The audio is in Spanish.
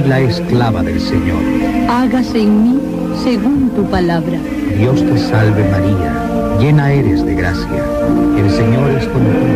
la esclava del Señor. Hágase en mí según tu palabra. Dios te salve María, llena eres de gracia. El Señor es contigo.